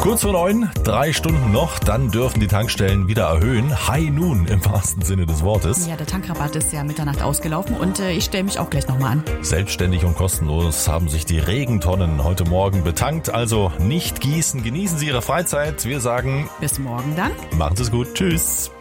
Kurz vor 9, 3 Stunden noch, dann dürfen die Tankstellen wieder erhöhen. High Noon im wahrsten Sinne des Wortes. Ja, der Tankrabatt ist ja Mitternacht ausgelaufen und ich stelle mich auch gleich nochmal an. Selbstständig und kostenlos haben sich die Regentonnen heute Morgen betankt. Also nicht gießen, genießen Sie Ihre Freizeit. Wir sagen Bis morgen dann. Machen Sie es gut. Tschüss.